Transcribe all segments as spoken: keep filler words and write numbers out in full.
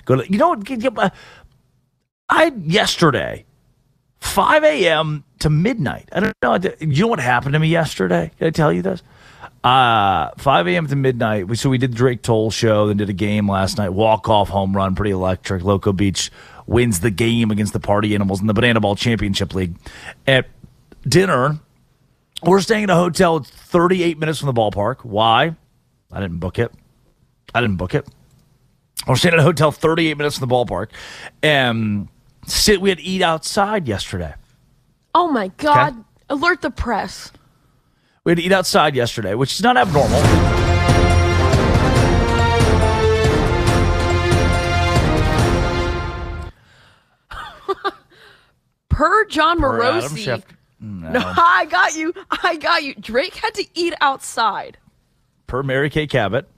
Go to, you know what? I, yesterday, five a.m. to midnight. I don't know. You know what happened to me yesterday? Did I tell you this? Uh, five a.m. to midnight. We, so we did the Drake Toll show, then did a game last night. Walk-off home run, pretty electric. Loco Beach wins the game against the Party Animals in the Banana Ball Championship League. At dinner, we're staying in a hotel thirty-eight minutes from the ballpark. Why? I didn't book it. I didn't book it. We're staying at a hotel thirty-eight minutes from the ballpark. And sit, we had to eat outside yesterday. Oh, my God. Okay? Alert the press. We had to eat outside yesterday, which is not abnormal. Per John Per Adam Morosi. Schefter. No. No, I got you. I got you. Drake had to eat outside. Per Mary Kay Cabot.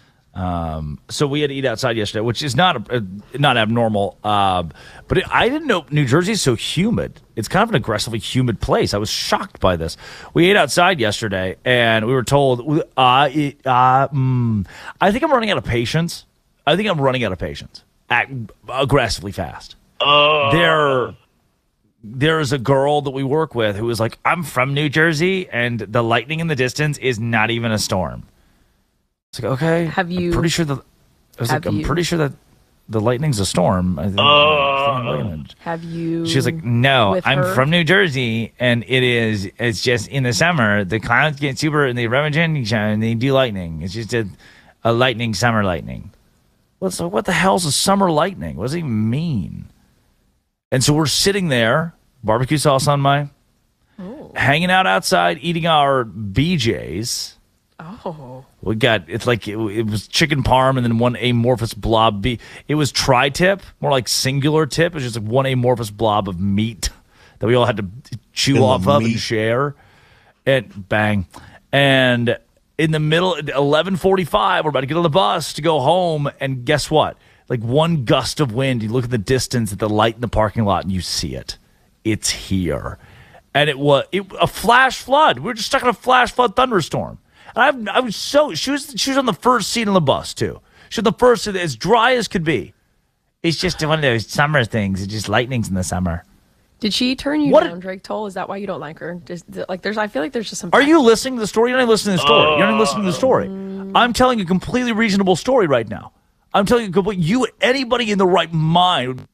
Um, so we had to eat outside yesterday, which is not a, not abnormal. Uh, but it, I didn't know New Jersey's so humid. It's kind of an aggressively humid place. I was shocked by this. We ate outside yesterday, and we were told, uh, it, uh, mm, I think I'm running out of patience. I think I'm running out of patience. Act aggressively fast. Oh. There, there's a girl that we work with who was like, I'm from New Jersey, and the lightning in the distance is not even a storm. It's like, okay. Have you? I'm pretty sure that. I was like, I'm you, pretty sure that the lightning's a storm. I think, Oh. Have you? She's like, no, with I'm her? from New Jersey, and it is. It's just in the summer the clouds get super, and they rummage in each other, and they do lightning. It's just a, a lightning, summer lightning. Well, so what the hell's a summer lightning? What does it even mean? And so we're sitting there, barbecue sauce on my, Oh. hanging out outside, eating our B Js. Oh. We got, it's like, it, it was chicken parm and then one amorphous blob. Be- it was tri-tip, more like singular tip. It was just like one amorphous blob of meat that we all had to chew In the off of meat. and share. And bang. And in the middle, at eleven forty-five, we're about to get on the bus to go home. And guess what? Like one gust of wind, you look at the distance at the light in the parking lot and you see it. It's here. And it was it, a flash flood. We were just stuck in a flash flood thunderstorm. And I, I was so she was she was on the first seat on the bus too. She was the first seat, as dry as could be. It's just one of those summer things. It's just lightnings in the summer. Did she turn you What down, a- Drake Toll? Is that why you don't like her? Just, like, there's. I feel like there's just some. Are you listening to the story? You're not even listening to the story. You're not even listening to the story. I'm telling you a completely reasonable story right now. I'm telling you, complete, you anybody in the right mind,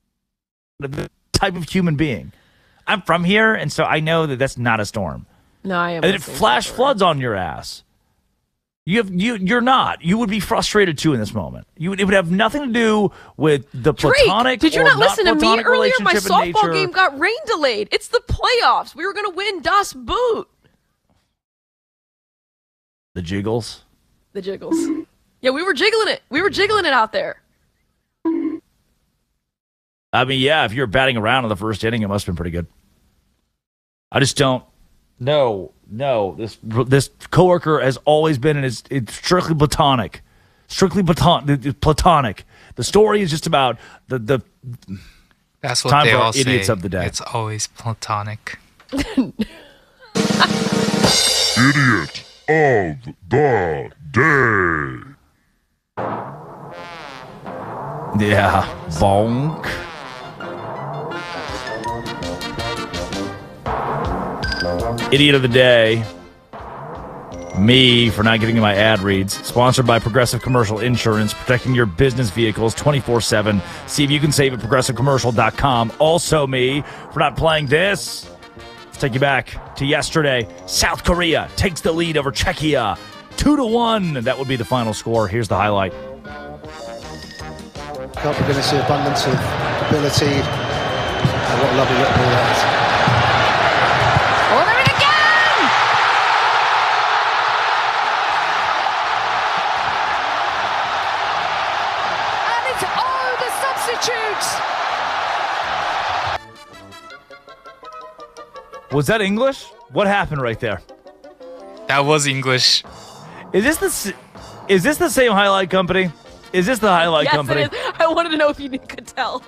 the type of human being. I'm from here, and so I know that that's not a storm. No, I am. And it listening to flash the story. floods on your ass. You have you. You're not. You would be frustrated too in this moment. You would, it would have nothing to do with the Drake, platonic. did you or not listen to me platonic earlier? My relationship in softball nature. game got rain delayed. It's the playoffs. We were going to win Das Boot. The jiggles. The jiggles. Yeah, we were jiggling it. We were jiggling it out there. I mean, yeah. If you're batting around in the first inning, it must have been pretty good. I just don't. No, no. This this coworker has always been, and it's it's strictly platonic, strictly platon, platonic. The story is just about the the. That's what Time they for all idiots say. of the day. It's always platonic. Idiot of the day. Yeah, bonk. Idiot of the day. Me for not getting my ad reads. Sponsored by Progressive Commercial Insurance, protecting your business vehicles twenty-four seven. See if you can save at progressive commercial dot com. Also me for not playing this. Let's take you back to yesterday. South Korea takes the lead over Czechia. Two to one. That would be the final score. Here's the highlight. We're going to see abundance of ability. Oh, what a lovely little ball that is. Oh, they're in again! And it's all the substitutes. Was that English? What happened right there? That was English. Is this the s- is this the same highlight company? Is this the highlight Yes, company? it is. I wanted to know if you could tell.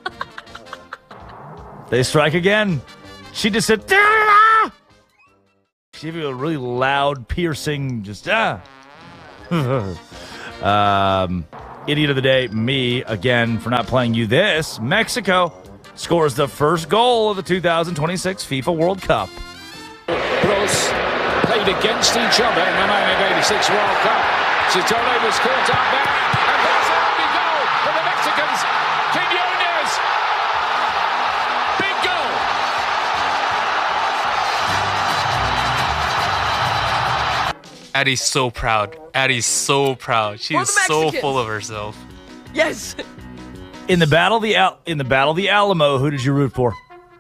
They strike again. She just said, "Da-da-da!" She gave you a really loud, piercing, just ah. um, Idiot of the day, me, again, for not playing you this. Mexico scores the first goal of the two thousand twenty-six FIFA World Cup. Bros played against each other in the nineteen eighty-six World Cup. Chitone was caught up there, and there's an early goal for the Mexicans. Quinones, big goal. Addie's so proud. Addie's so proud. She For is the so Mexicans. full of herself. Yes. In the battle of the Al- in the battle of the Alamo, who did you root for?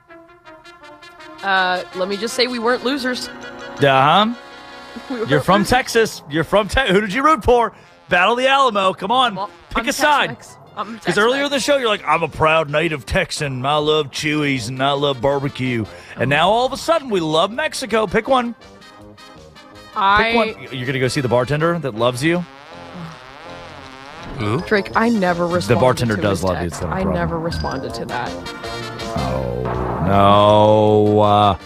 Uh, let me just say we weren't losers. Uh-huh. We weren't You're from losers. Texas. You're from Texas. Who did you root for? Battle of the Alamo. Come on. Well, Pick I'm a side. Tex-Mex. I'm Because earlier in Tex-Mex. the show, you're like, I'm a proud native Texan. I love Chewy's and I love barbecue. And now all of a sudden, we love Mexico. Pick one. Pick I one. You're going to go see the bartender that loves you? Ooh. Drake, I never responded. bartender to does his love you, text. it's not a I problem. never responded to that. Oh, no. Uh,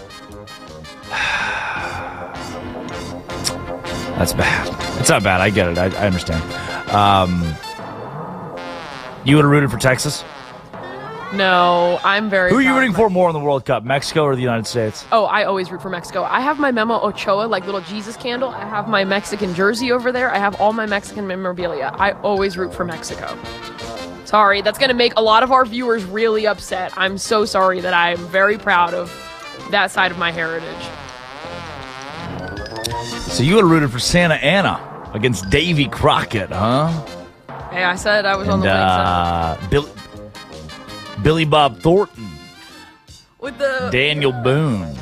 that's bad. It's not bad. I get it. I, I understand. Um, you would have rooted for Texas? No, I'm very. Who are you proud of rooting my- for more in the World Cup, Mexico or the United States? Oh, I always root for Mexico. I have my Memo Ochoa, like little Jesus candle. I have my Mexican jersey over there. I have all my Mexican memorabilia. I always root for Mexico. Sorry, that's going to make a lot of our viewers really upset. I'm so sorry that I'm very proud of that side of my heritage. So you would have rooted for Santa Ana against Davy Crockett, huh? Hey, I said I was on And the winning side. uh, Billy, Billy Bob Thornton, With the Daniel Boone.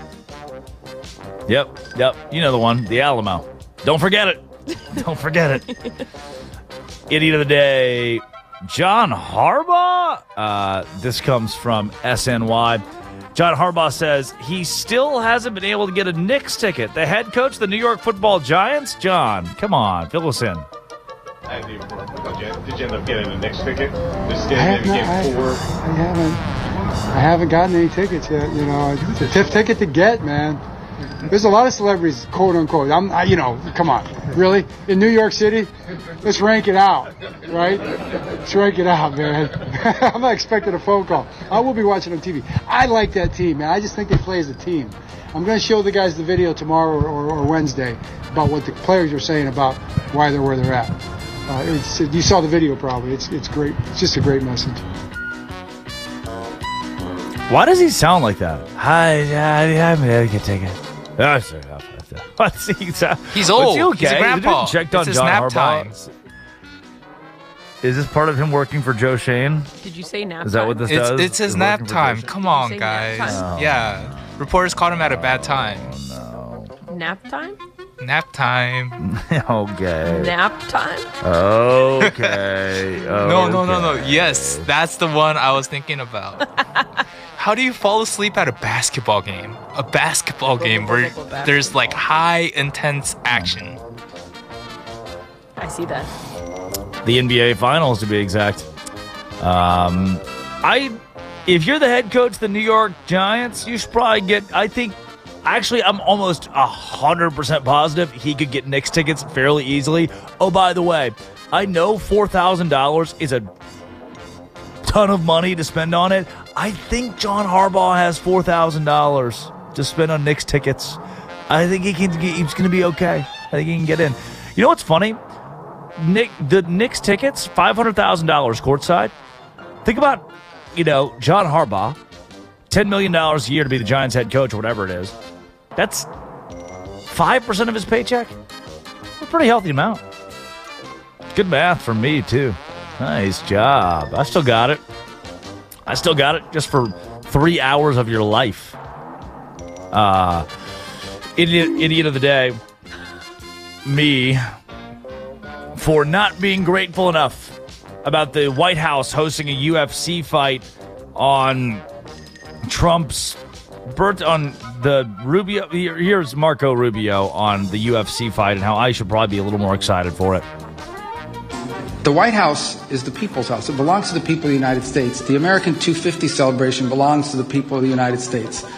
Yep, yep. You know the one, the Alamo. Don't forget it. Don't forget it. Idiot of the day, John Harbaugh. Uh, this comes from S N Y. John Harbaugh says he still hasn't been able to get a Knicks ticket. The head coach of the New York Football Giants, John, come on, fill us in. Did you end up getting the next ticket? This I, game, have maybe not, I, game four. I haven't. I haven't gotten any tickets yet. You know, it's a tough ticket to get, man. There's a lot of celebrities, quote unquote. I'm, I, you know, come on, really? In New York City, let's rank it out, right? Let's rank it out, man. I'm not expecting a phone call. I will be watching on T V. I like that team, man. I just think they play as a team. I'm going to show the guys the video tomorrow or, or Wednesday about what the players are saying about why they're where they're at. Uh, it's, you saw the video probably. It's it's great. It's just a great message. Why does he sound like that? Hi, I'm going to take it. What's he sound? He's old. Was he okay? He's a grandpa. You checked on It's his John nap Harbaugh. time. Is this part of him working for Joe Shane? Did you say nap Is that time? what this It's, does? it's his Is nap working for time. Joe Shane? Come on, say nap guys. time? Yeah. Reporters caught him at a bad time. Nap time? Nap time. Okay. Nap time? Okay. No, no, no, no. Okay. Yes, that's the one I was thinking about. How do you fall asleep at a basketball game? A basketball game where there's like high intense action. I see that. The N B A Finals, to be exact. Um, I, if you're the head coach of the New York Giants, you should probably get. I think, actually, I'm almost a hundred percent positive he could get Knicks tickets fairly easily. Oh, by the way, I know four thousand dollars is a ton of money to spend on it. I think John Harbaugh has four thousand dollars to spend on Knicks tickets. I think he can. He's going to be okay. I think he can get in. You know what's funny? Nick, the Knicks tickets, five hundred thousand dollars courtside. Think about, you know, John Harbaugh, ten million dollars a year to be the Giants head coach or whatever it is. That's five percent of his paycheck. A pretty healthy amount. Good math from me, too. Nice job. I still got it. I still got it just for three hours of your life. Uh, idiot, idiot of the day. Me. For not being grateful enough about the White House hosting a U F C fight on Trump's birth on the Rubio. Here, here's Marco Rubio on the U F C fight and how I should probably be a little more excited for it. The White House is the people's house. It belongs to the people of the United States. The American two fifty celebration belongs to the people of the United States.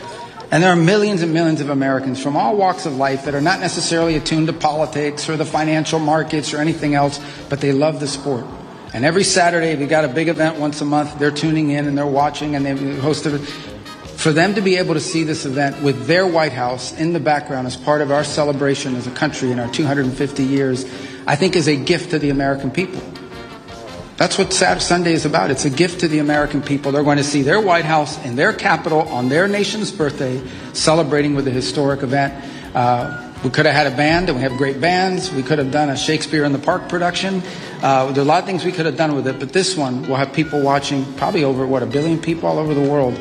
And there are millions and millions of Americans from all walks of life that are not necessarily attuned to politics or the financial markets or anything else, but they love the sport. And every Saturday, we got a big event once a month. They're tuning in and they're watching and they've hosted it. For them to be able to see this event with their White House in the background as part of our celebration as a country in our two hundred fifty years, I think is a gift to the American people. That's what Saturday Sunday is about. It's a gift to the American people. They're going to see their White House in their capital on their nation's birthday, celebrating with a historic event. Uh, we could have had a band, and we have great bands. We could have done a Shakespeare in the Park production. Uh, there are a lot of things we could have done with it, but this one will have people watching, probably over, what, a billion people all over the world.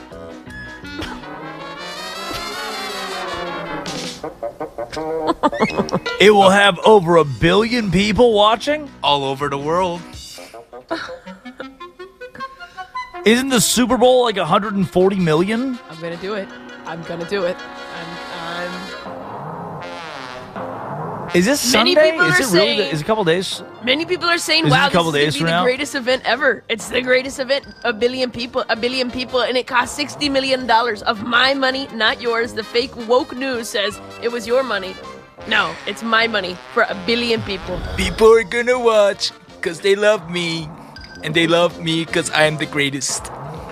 It will have over a billion people watching? All over the world. Isn't the Super Bowl like one hundred forty million? I'm gonna do it. I'm gonna do it. I'm. I'm... Is this Many Sunday? people Is are it really? saying- The, is it a couple days? Many people are saying, Is this "Wow, a couple this days is from gonna be now? the greatest event ever." It's the greatest event. A billion people, a billion people, and it cost sixty million dollars of my money, not yours. The fake woke news says it was your money. No, it's my money for a billion people. People are gonna watch because they love me. And they love me because I am the greatest.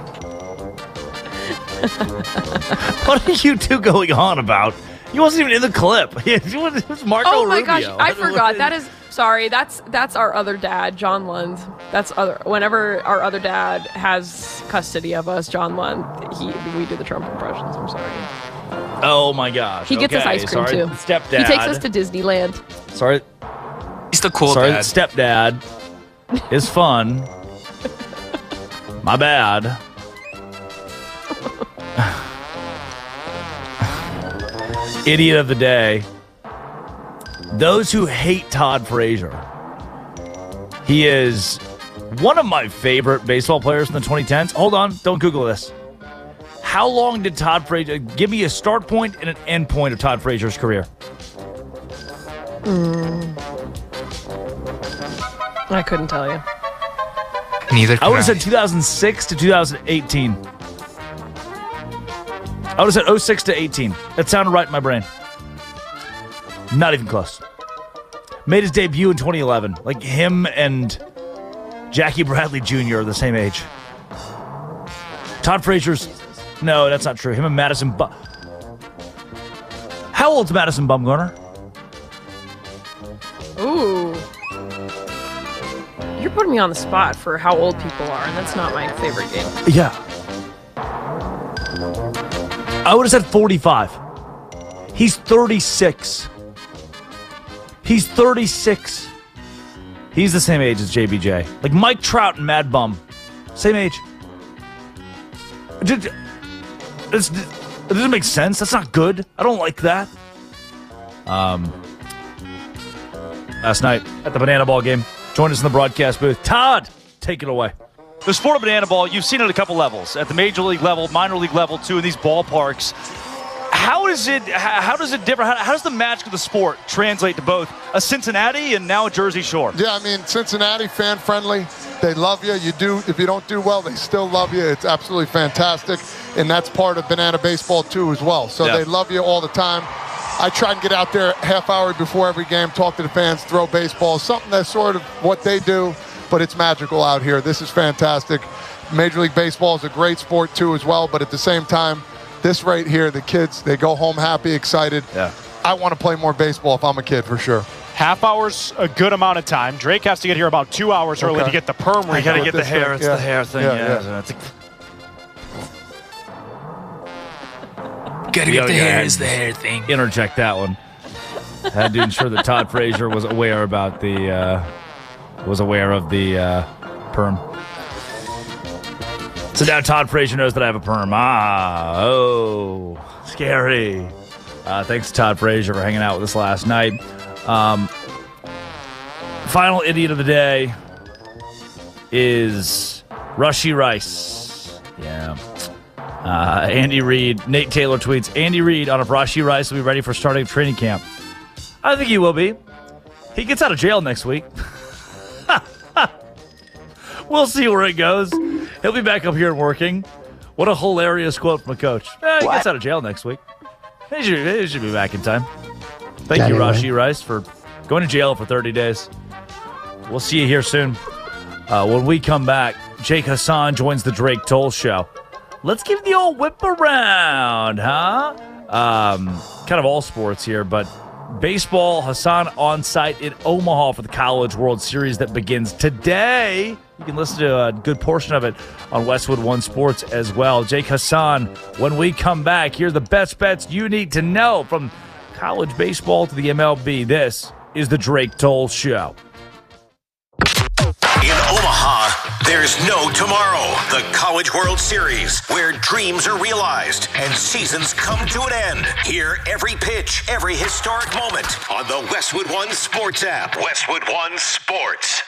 What are you two going on about? He wasn't even in the clip. It was Marco Oh my Rubio. gosh, I forgot. That is sorry. That's that's our other dad, John Lund. That's other. Whenever our other dad has custody of us, John Lund, he we do the Trump impressions. I'm sorry. Oh my gosh. He gets us Okay, ice cream sorry, too. Stepdad. He takes us to Disneyland. Sorry. He's the cool Sorry, dad. stepdad is fun. My bad. Idiot of the day. Those who hate Todd Frazier. He is one of my favorite baseball players in the twenty tens. Hold on, don't Google this. How long did Todd Frazier... Give me a start point and an end point of Todd Frazier's career. Mm. I couldn't tell you. Neither I would have could said two thousand six to two thousand eighteen. I would have said oh six to eighteen. That sounded right in my brain. Not even close. Made his debut in twenty eleven. Like him and Jackie Bradley Junior are the same age. Todd Frazier's... No, that's not true. Him and Madison... Bu- How old's Madison Bumgarner? Ooh. You're putting me on the spot for how old people are, and that's not my favorite game. Yeah. I would have said forty-five. He's thirty-six. He's thirty-six. He's the same age as J B J. Like Mike Trout and Mad Bum. Same age. It doesn't make sense. That's not good. I don't like that. Um, last night at the Banana Ball game, joined us in the broadcast booth. Todd, take it away. The sport of banana ball, you've seen it at a couple levels. At the major league level, minor league level, too, in these ballparks. How is it, how does it differ? How, how does the magic of the sport translate to both a Cincinnati and now a Jersey Shore? Yeah, I mean, Cincinnati, fan-friendly. They love you. You do. If you don't do well, they still love you. It's absolutely fantastic, and that's part of banana baseball, too, as well. So Yeah. they love you all the time. I try and get out there half hour before every game, talk to the fans, throw baseballs, something that's sort of what they do, but it's magical out here. This is fantastic. Major League Baseball is a great sport, too, as well, but at the same time, this right here, the kids, they go home happy, excited. Yeah. I want to play more baseball if I'm a kid, for sure. Half hour's a good amount of time. Drake has to get here about two hours early Okay. to get the perm. I gotta redone. get the this hair. thing, It's yeah. the hair thing. Yeah, Yeah. yeah. It's a- Gotta We get the gotta go hair ahead is the and hair thing. Interject that one. Had to ensure that Todd Frazier was aware about the uh, was aware of the uh, perm. So now Todd Frazier knows that I have a perm. Ah, oh, scary. Uh, thanks to Todd Frazier for hanging out with us last night. Um, final idiot of the day is Rushy Rice. Yeah. Uh, Andy Reid, Nate Taylor tweets, Andy Reid on if Rushy Rice will be ready for starting training camp. I think he will be. He gets out of jail next week. We'll see where it goes. He'll be back up here and working. What a hilarious quote from a coach. Eh, he gets out of jail next week. He should, he should be back in time. Thank Anyway. you, Rashi Rice, for going to jail for thirty days. We'll see you here soon. Uh, when we come back, Jake Hassan joins the Drake Toll Show. Let's give the old whip around, huh? Um, kind of all sports here, but baseball, Hassan on site in Omaha for the College World Series that begins today. You can listen to a good portion of it on Westwood One Sports as well. Jake Hassan, when we come back, here are the best bets you need to know from college baseball to the M L B. This is the Drake Toll Show. In Omaha, there's no tomorrow. The College World Series, where dreams are realized and seasons come to an end. Hear every pitch, every historic moment on the Westwood One Sports app. Westwood One Sports.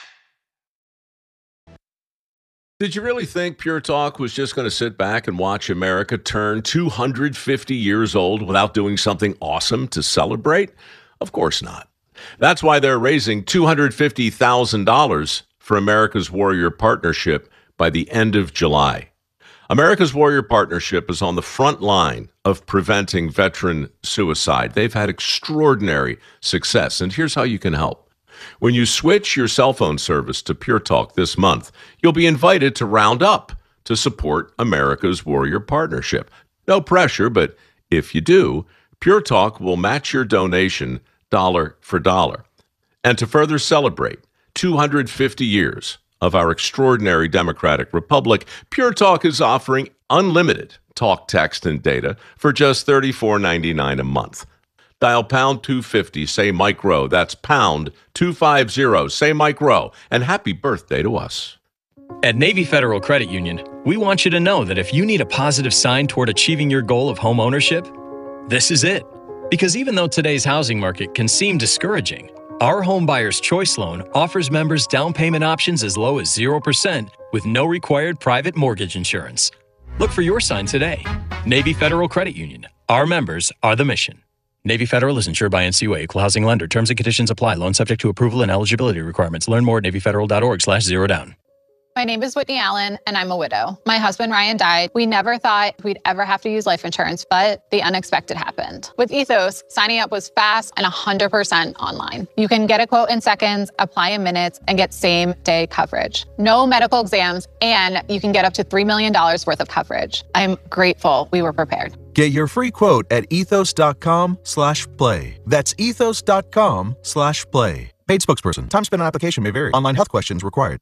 Did you really think Pure Talk was just going to sit back and watch America turn two hundred fifty years old without doing something awesome to celebrate? Of course not. That's why they're raising two hundred fifty thousand dollars for America's Warrior Partnership by the end of July. America's Warrior Partnership is on the front line of preventing veteran suicide. They've had extraordinary success, and here's how you can help. When you switch your cell phone service to Pure Talk this month, you'll be invited to round up to support America's Warrior Partnership. No pressure, but if you do, Pure Talk will match your donation dollar for dollar. And to further celebrate two hundred fifty years of our extraordinary democratic republic, Pure Talk is offering unlimited talk, text, and data for just thirty-four ninety-nine a month. Dial pound two fifty, say Mike Rowe. That's pound two fifty, say Mike Rowe. And happy birthday to us. At Navy Federal Credit Union, we want you to know that if you need a positive sign toward achieving your goal of home ownership, this is it. Because even though today's housing market can seem discouraging, our Home Buyer's Choice Loan offers members down payment options as low as zero percent with no required private mortgage insurance. Look for your sign today. Navy Federal Credit Union. Our members are the mission. Navy Federal is insured by N C U A, equal housing lender. Terms and conditions apply. Loan subject to approval and eligibility requirements. Learn more at navyfederal.org slash zero down. My name is Whitney Allen, and I'm a widow. My husband, Ryan, died. We never thought we'd ever have to use life insurance, but the unexpected happened. With Ethos, signing up was fast and one hundred percent online. You can get a quote in seconds, apply in minutes, and get same-day coverage. No medical exams, and you can get up to three million dollars worth of coverage. I'm grateful we were prepared. Get your free quote at ethos.com slash play. That's ethos.com slash play. Paid spokesperson. Time spent on application may vary. Online health questions required.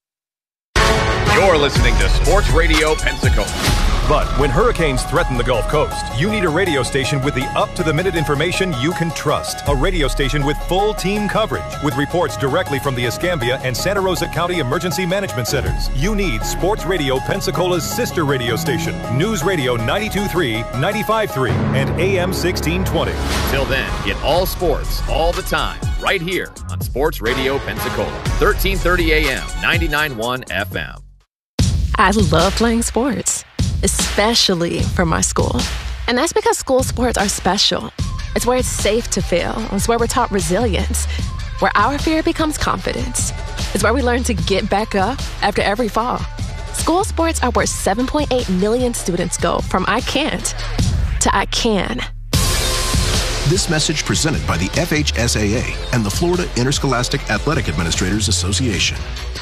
You're listening to Sports Radio Pensacola. But when hurricanes threaten the Gulf Coast, you need a radio station with the up-to-the-minute information you can trust. A radio station with full team coverage, with reports directly from the Escambia and Santa Rosa County Emergency Management Centers. You need Sports Radio Pensacola's sister radio station, News Radio ninety-two point three, ninety-five point three, and A M sixteen twenty. Till then, get all sports, all the time, right here on Sports Radio Pensacola, thirteen thirty A M, ninety-nine point one F M. I love playing sports, especially for my school. And that's because school sports are special. It's where it's safe to fail. It's where we're taught resilience, where our fear becomes confidence. It's where we learn to get back up after every fall. School sports are where seven point eight million students go from I can't to I can. This message presented by the F H S A A and the Florida Interscholastic Athletic Administrators Association.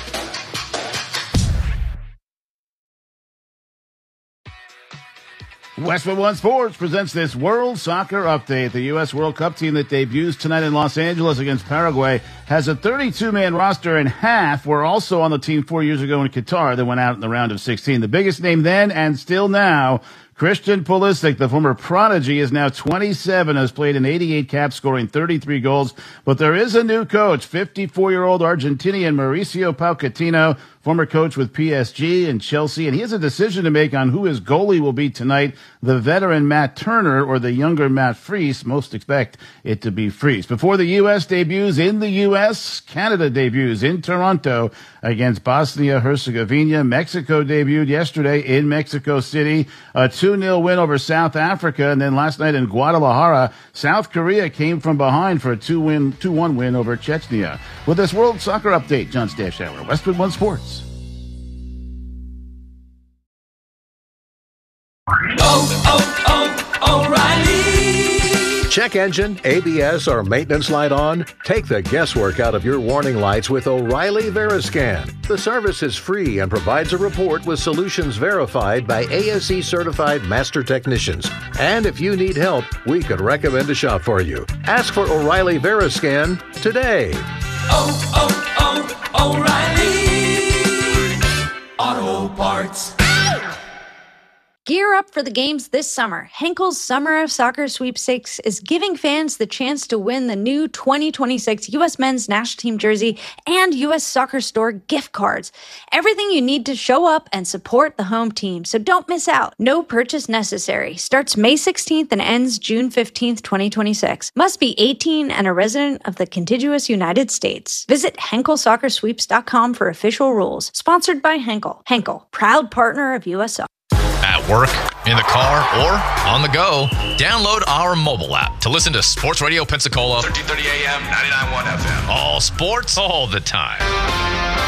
Westwood One Sports presents this World Soccer Update. The U S World Cup team that debuts tonight in Los Angeles against Paraguay has a thirty-two man roster, and half were also on the team four years ago in Qatar that went out in the round of sixteen. The biggest name then and still now, Christian Pulisic, the former prodigy, is now twenty-seven, has played in eighty-eight caps, scoring thirty-three goals. But there is a new coach, fifty-four-year-old Argentinian Mauricio Pochettino, former coach with P S G and Chelsea, and he has a decision to make on who his goalie will be tonight, the veteran Matt Turner or the younger Matt Freese. Most expect it to be Freese. Before the U S debuts in the U S, Canada debuts in Toronto against Bosnia-Herzegovina. Mexico debuted yesterday in Mexico City, a two nil win over South Africa, and then last night in Guadalajara, South Korea came from behind for a two one win over Chechnya. With this World Soccer Update, John Stashower, Westwood One Sports. Oh, oh, O'Reilly. Check engine, A B S, or maintenance light on? Take the guesswork out of your warning lights with O'Reilly Veriscan. The service is free and provides a report with solutions verified by A S E certified master technicians. And if you need help, we could recommend a shop for you. Ask for O'Reilly Veriscan today. Oh, oh, oh, O'Reilly Auto Parts. Gear up for the games this summer. Henkel's Summer of Soccer Sweepstakes is giving fans the chance to win the new twenty twenty-six U S Men's National Team jersey and U S Soccer Store gift cards. Everything you need to show up and support the home team, so don't miss out. No purchase necessary. Starts May sixteenth and ends June fifteenth, twenty twenty-six. Must be eighteen and a resident of the contiguous United States. Visit Henkel Soccer Sweeps dot com for official rules. Sponsored by Henkel. Henkel, proud partner of U S Soccer. At work, in the car, or on the go, download our mobile app to listen to Sports Radio Pensacola. thirteen thirty A M, ninety-nine point one F M. All sports, all the time.